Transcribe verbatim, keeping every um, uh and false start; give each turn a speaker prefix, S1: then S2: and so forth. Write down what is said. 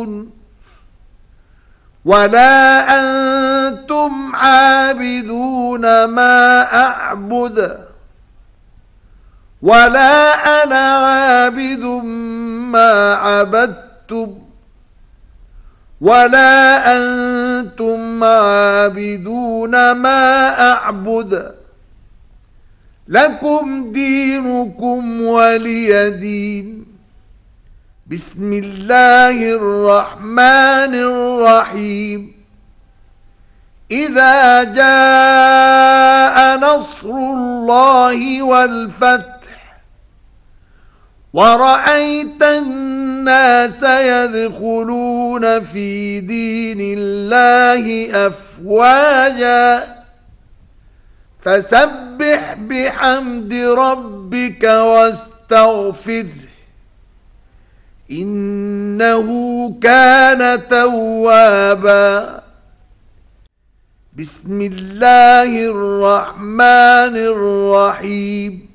S1: عابدون ولا أنتم عابدون ما أعبد ولا أنا عابد ما عبدتم ولا أنتم عابدون ما أعبد لكم دينكم ولي دين. بسم الله الرحمن الرحيم. إذا جاء نصر الله والفتح ورأيت الناس يدخلون في دين الله أفواجا فسبح بحمد ربك واستغفره إنه كان توابا. بسم الله الرحمن الرحيم.